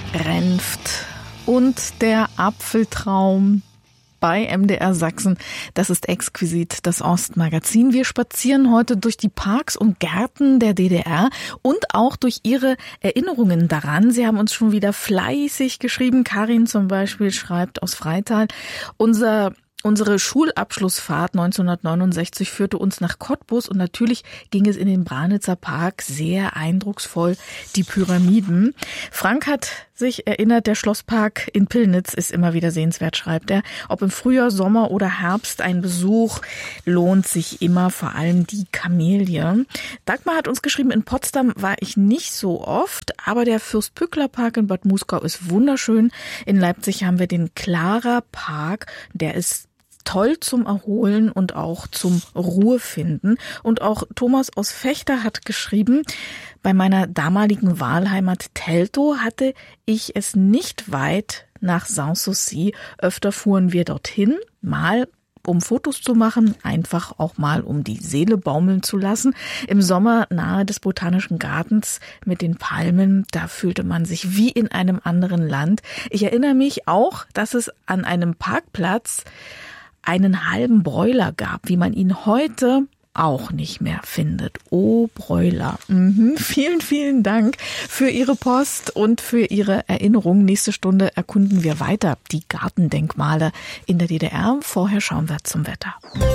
Renft und der Apfeltraum bei MDR Sachsen. Das ist exquisit, das Ostmagazin. Wir spazieren heute durch die Parks und Gärten der DDR und auch durch Ihre Erinnerungen daran. Sie haben uns schon wieder fleißig geschrieben. Karin zum Beispiel schreibt aus Freital: Unsere Schulabschlussfahrt 1969 führte uns nach Cottbus und natürlich ging es in den Branitzer Park, sehr eindrucksvoll, die Pyramiden. Frank hat sich erinnert, der Schlosspark in Pillnitz ist immer wieder sehenswert, schreibt er. Ob im Frühjahr, Sommer oder Herbst, ein Besuch lohnt sich immer, vor allem die Kamelie. Dagmar hat uns geschrieben, in Potsdam war ich nicht so oft, aber der Fürst-Pückler-Park in Bad Muskau ist wunderschön. In Leipzig haben wir den Clara Park, der ist toll zum Erholen und auch zum Ruhefinden. Und auch Thomas aus Vechta hat geschrieben, bei meiner damaligen Wahlheimat Teltow hatte ich es nicht weit nach Sanssouci. Öfter fuhren wir dorthin, mal um Fotos zu machen, einfach auch mal um die Seele baumeln zu lassen. Im Sommer nahe des Botanischen Gartens mit den Palmen, da fühlte man sich wie in einem anderen Land. Ich erinnere mich auch, dass es an einem Parkplatz einen halben Bräuler gab, wie man ihn heute auch nicht mehr findet. Oh, Bräuler. Vielen, vielen Dank für Ihre Post und für Ihre Erinnerung. Nächste Stunde erkunden wir weiter die Gartendenkmale in der DDR. Vorher schauen wir zum Wetter.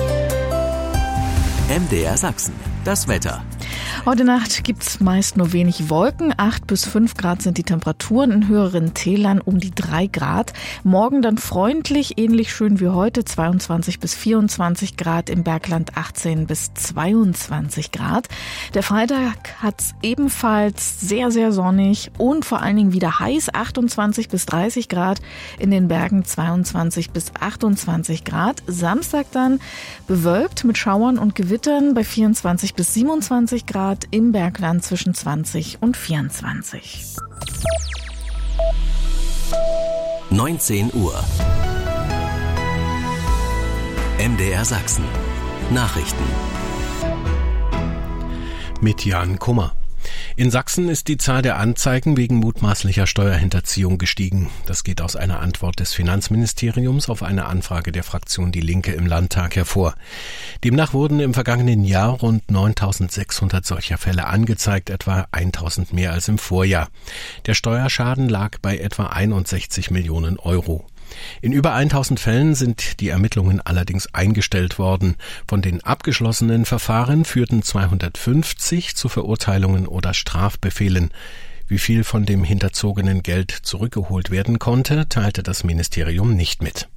MDR Sachsen, das Wetter. Heute Nacht gibt's meist nur wenig Wolken. 8 bis 5 Grad sind die Temperaturen, in höheren Tälern um die 3 Grad. Morgen dann freundlich, ähnlich schön wie heute, 22 bis 24 Grad, im Bergland 18 bis 22 Grad. Der Freitag hat's ebenfalls sehr, sehr sonnig und vor allen Dingen wieder heiß, 28 bis 30 Grad, in den Bergen 22 bis 28 Grad. Samstag dann bewölkt mit Schauern und Gewittern bei 24 bis 27 Grad, im Bergland zwischen 20 und 24. 19 Uhr. MDR Sachsen. Nachrichten. Mit Jan Kummer. In Sachsen ist die Zahl der Anzeigen wegen mutmaßlicher Steuerhinterziehung gestiegen. Das geht aus einer Antwort des Finanzministeriums auf eine Anfrage der Fraktion Die Linke im Landtag hervor. Demnach wurden im vergangenen Jahr rund 9.600 solcher Fälle angezeigt, etwa 1.000 mehr als im Vorjahr. Der Steuerschaden lag bei etwa 61 Millionen Euro. In über 1.000 Fällen sind die Ermittlungen allerdings eingestellt worden. Von den abgeschlossenen Verfahren führten 250 zu Verurteilungen oder Strafbefehlen. Wie viel von dem hinterzogenen Geld zurückgeholt werden konnte, teilte das Ministerium nicht mit.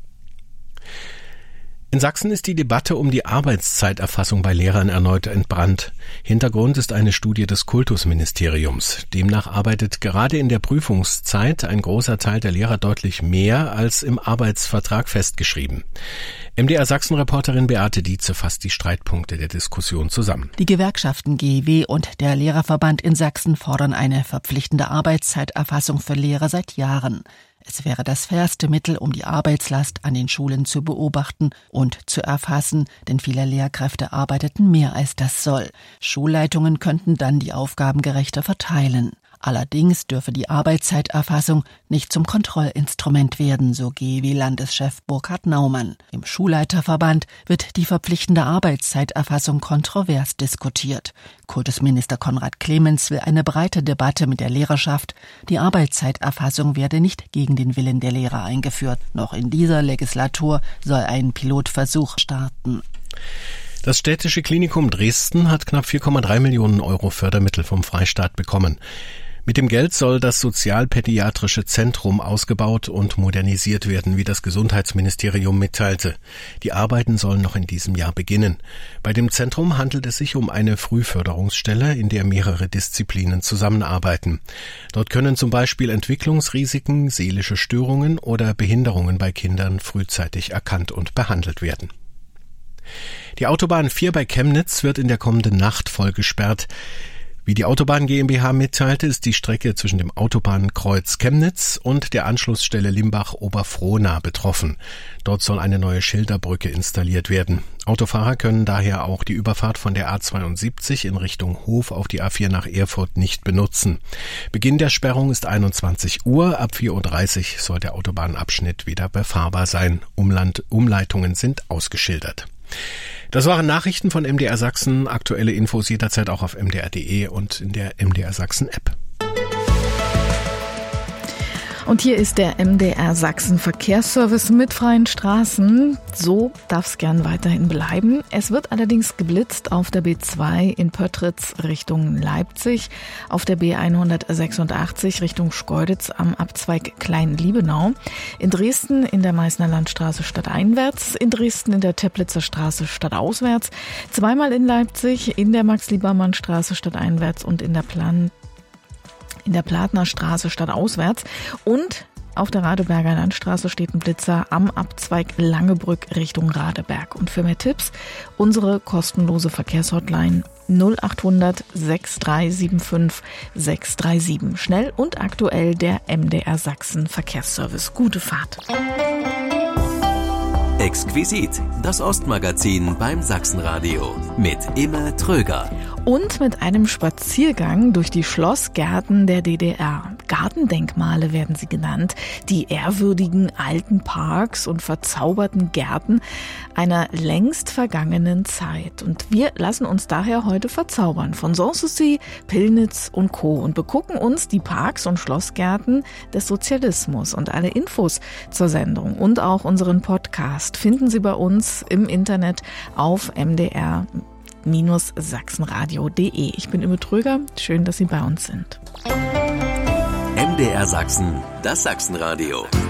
In Sachsen ist die Debatte um die Arbeitszeiterfassung bei Lehrern erneut entbrannt. Hintergrund ist eine Studie des Kultusministeriums. Demnach arbeitet gerade in der Prüfungszeit ein großer Teil der Lehrer deutlich mehr als im Arbeitsvertrag festgeschrieben. MDR Sachsen-Reporterin Beate Dietze fasst die Streitpunkte der Diskussion zusammen. Die Gewerkschaften GEW und der Lehrerverband in Sachsen fordern eine verpflichtende Arbeitszeiterfassung für Lehrer seit Jahren. Es wäre das fairste Mittel, um die Arbeitslast an den Schulen zu beobachten und zu erfassen, denn viele Lehrkräfte arbeiteten mehr als das soll. Schulleitungen könnten dann die Aufgaben gerechter verteilen. Allerdings dürfe die Arbeitszeiterfassung nicht zum Kontrollinstrument werden, so GEW-Landeschef Burkhard Naumann. Im Schulleiterverband wird die verpflichtende Arbeitszeiterfassung kontrovers diskutiert. Kultusminister Konrad Clemens will eine breite Debatte mit der Lehrerschaft. Die Arbeitszeiterfassung werde nicht gegen den Willen der Lehrer eingeführt. Noch in dieser Legislatur soll ein Pilotversuch starten. Das Städtische Klinikum Dresden hat knapp 4,3 Millionen Euro Fördermittel vom Freistaat bekommen. Mit dem Geld soll das Sozialpädiatrische Zentrum ausgebaut und modernisiert werden, wie das Gesundheitsministerium mitteilte. Die Arbeiten sollen noch in diesem Jahr beginnen. Bei dem Zentrum handelt es sich um eine Frühförderungsstelle, in der mehrere Disziplinen zusammenarbeiten. Dort können zum Beispiel Entwicklungsrisiken, seelische Störungen oder Behinderungen bei Kindern frühzeitig erkannt und behandelt werden. Die Autobahn 4 bei Chemnitz wird in der kommenden Nacht voll gesperrt. Wie die Autobahn GmbH mitteilte, ist die Strecke zwischen dem Autobahnkreuz Chemnitz und der Anschlussstelle Limbach-Oberfrohna betroffen. Dort soll eine neue Schilderbrücke installiert werden. Autofahrer können daher auch die Überfahrt von der A72 in Richtung Hof auf die A4 nach Erfurt nicht benutzen. Beginn der Sperrung ist 21 Uhr. Ab 4.30 Uhr soll der Autobahnabschnitt wieder befahrbar sein. Umleitungen sind ausgeschildert. Das waren Nachrichten von MDR Sachsen. Aktuelle Infos jederzeit auch auf mdr.de und in der MDR Sachsen App. Und hier ist der MDR Sachsen Verkehrsservice mit freien Straßen. So darf es gern weiterhin bleiben. Es wird allerdings geblitzt auf der B2 in Pöttritz Richtung Leipzig, auf der B186 Richtung Schkeuditz am Abzweig Klein-Liebenau, in Dresden in der Meißner Landstraße stadteinwärts, in Dresden in der Teplitzer Straße stadtauswärts, zweimal in Leipzig in der Max-Liebermann-Straße stadteinwärts und in der Platner Straße stadtauswärts und auf der Radeberger Landstraße steht ein Blitzer am Abzweig Langebrück Richtung Radeberg. Und für mehr Tipps unsere kostenlose Verkehrshotline 0800 6375 637. Schnell und aktuell der MDR Sachsen Verkehrsservice. Gute Fahrt. Exquisit, das Ostmagazin beim Sachsenradio mit Imme Tröger. Und mit einem Spaziergang durch die Schlossgärten der DDR. Gartendenkmale werden sie genannt, die ehrwürdigen alten Parks und verzauberten Gärten einer längst vergangenen Zeit. Und wir lassen uns daher heute verzaubern von Sanssouci, Pillnitz und Co. und begucken uns die Parks und Schlossgärten des Sozialismus. Und alle Infos zur Sendung und auch unseren Podcast finden Sie bei uns im Internet auf mdr-sachsenradio.de. Ich bin Imme Tröger. Schön, dass Sie bei uns sind. MDR Sachsen, das Sachsenradio.